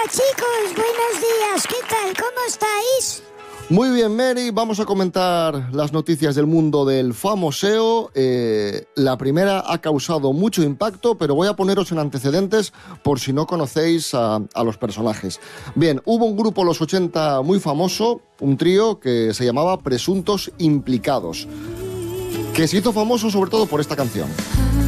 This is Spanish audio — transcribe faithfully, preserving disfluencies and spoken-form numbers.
chicos, buenos días. ¿Qué tal? ¿Cómo estáis? Muy bien, Mary. Vamos a comentar las noticias del mundo del famoseo. Eh, la primera ha causado mucho impacto, pero voy a poneros en antecedentes por si no conocéis a, a los personajes. Bien, hubo un grupo en los ochenta muy famoso, un trío que se llamaba Presuntos Implicados, que se hizo famoso sobre todo por esta canción.